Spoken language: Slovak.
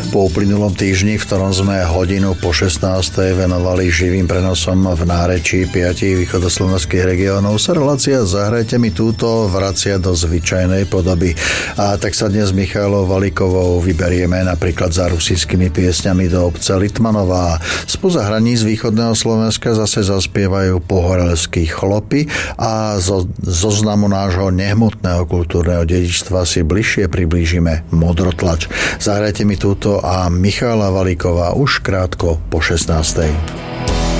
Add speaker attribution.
Speaker 1: Po uplynulom týždni, v ktorom sme hodinu po 16. venovali živým prenosom v nárečí 5 východoslovenských regiónov, sa relácia Zahrajte mi túto vracia do zvyčajnej podoby. A tak sa dnes Michailou Valíkovou vyberieme napríklad za rusínskymi piesňami do obce Litmanová. Spoza hraníc východného Slovenska zase zaspievajú pohorelskí chlopy a zo zoznamu nášho nehmotného kultúrneho dedičstva si bližšie priblížime Modrotlač. Zahrajte mi túto a Michaila Valíková už krátko po 16.